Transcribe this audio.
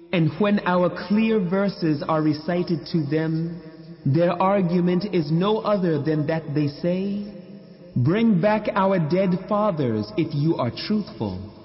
And when our clear verses are recited to them, their argument is no other than that they say, "Bring back our dead fathers if you are truthful."